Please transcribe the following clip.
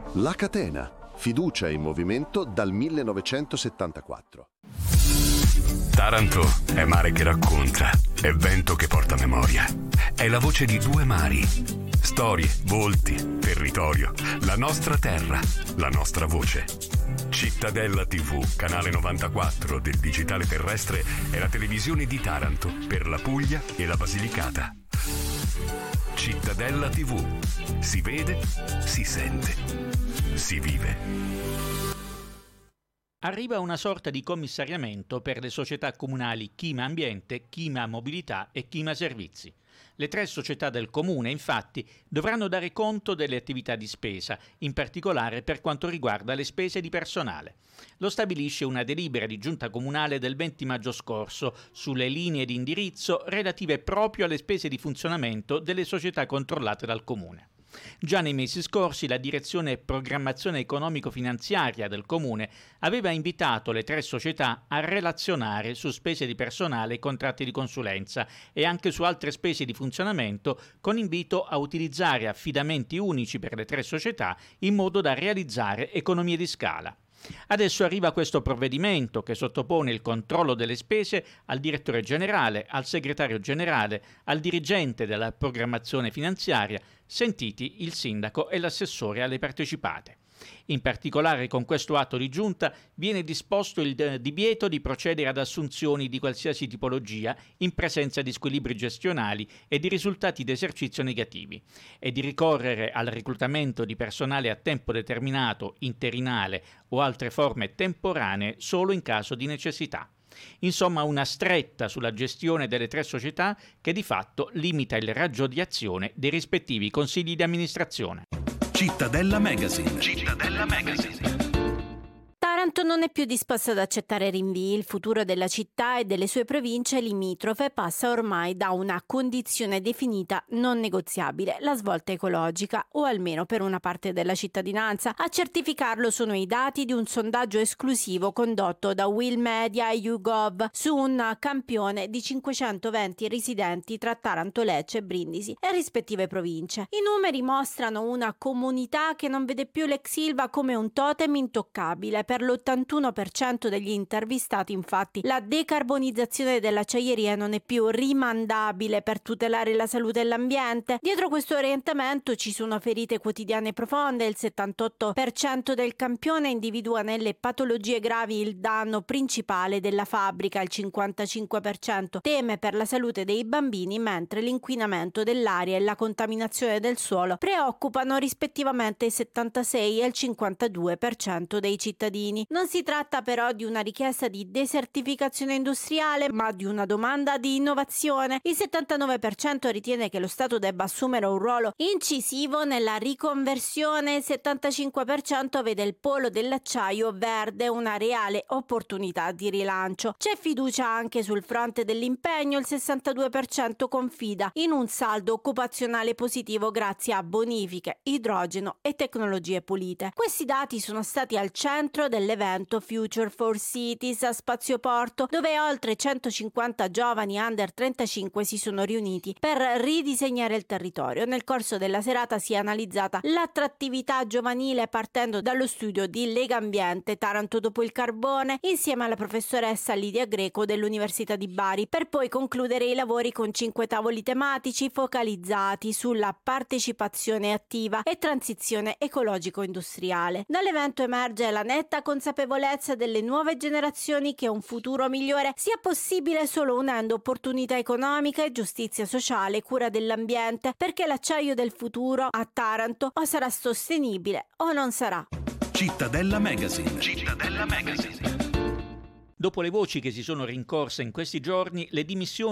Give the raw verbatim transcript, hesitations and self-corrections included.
La Catena, fiducia in movimento dal millenovecentosettantaquattro. Taranto è mare che racconta, è vento che porta memoria. È la voce di due mari. Storie, volti, territorio, la nostra terra, la nostra voce. Cittadella tivù, canale novantaquattro del digitale terrestre, è la televisione di Taranto per la Puglia e la Basilicata. Cittadella tivù. Si vede, si sente, si vive. Arriva una sorta di commissariamento per le società comunali Chima Ambiente, Chima Mobilità e Chima Servizi. Le tre società del comune, infatti, dovranno dare conto delle attività di spesa, in particolare per quanto riguarda le spese di personale. Lo stabilisce una delibera di giunta comunale del venti maggio scorso sulle linee di indirizzo relative proprio alle spese di funzionamento delle società controllate dal comune. Già nei mesi scorsi la direzione programmazione economico-finanziaria del Comune aveva invitato le tre società a relazionare su spese di personale e contratti di consulenza e anche su altre spese di funzionamento, con invito a utilizzare affidamenti unici per le tre società in modo da realizzare economie di scala. Adesso arriva questo provvedimento che sottopone il controllo delle spese al direttore generale, al segretario generale, al dirigente della programmazione finanziaria, sentiti il sindaco e l'assessore alle partecipate. In particolare, con questo atto di giunta viene disposto il divieto di procedere ad assunzioni di qualsiasi tipologia in presenza di squilibri gestionali e di risultati d'esercizio negativi e di ricorrere al reclutamento di personale a tempo determinato, interinale o altre forme temporanee solo in caso di necessità. Insomma, una stretta sulla gestione delle tre società che di fatto limita il raggio di azione dei rispettivi consigli di amministrazione. Cittadella Magazine. Cittadella Magazine. Taranto non è più disposto ad accettare rinvii. Il futuro della città e delle sue province limitrofe passa ormai da una condizione definita non negoziabile, la svolta ecologica, o almeno per una parte della cittadinanza. A certificarlo sono i dati di un sondaggio esclusivo condotto da Will Media e YouGov su un campione di cinquecentoventi residenti tra Taranto, Lecce, Brindisi e rispettive province. I numeri mostrano una comunità che non vede più l'ex Ilva come un totem intoccabile. Per l'ottantuno per cento degli intervistati, infatti, la decarbonizzazione dell'acciaieria non è più rimandabile per tutelare la salute e l'ambiente. Dietro questo orientamento ci sono ferite quotidiane profonde. Il settantotto per cento del campione individua nelle patologie gravi il danno principale della fabbrica, il cinquantacinque per cento teme per la salute dei bambini, mentre l'inquinamento dell'aria e la contaminazione del suolo preoccupano rispettivamente il settantasei e il cinquantadue per cento dei cittadini. Non si tratta però di una richiesta di desertificazione industriale, ma di una domanda di innovazione. Il settantanove per cento ritiene che lo Stato debba assumere un ruolo incisivo nella riconversione, il settantacinque per cento vede il polo dell'acciaio verde una reale opportunità di rilancio. C'è fiducia anche sul fronte dell'impegno, il sessantadue per cento confida in un saldo occupazionale positivo grazie a bonifiche, idrogeno e tecnologie pulite. Questi dati sono stati al centro dell'evento Future for Cities a Spazioporto, dove oltre centocinquanta giovani under trentacinque si sono riuniti per ridisegnare il territorio. Nel corso della serata si è analizzata l'attrattività giovanile partendo dallo studio di Legambiente Taranto dopo il carbone insieme alla professoressa Lidia Greco dell'Università di Bari, per poi concludere i lavori con cinque tavoli tematici focalizzati sulla partecipazione attiva e transizione ecologico-industriale. Dall'evento emerge la netta consapevolezza delle nuove generazioni che un futuro migliore sia possibile solo unendo opportunità economiche, giustizia sociale, cura dell'ambiente, perché l'acciaio del futuro a Taranto o sarà sostenibile o non sarà. Cittadella Magazine. Cittadella Magazine. Dopo le voci che si sono rincorse in questi giorni, le dimissioni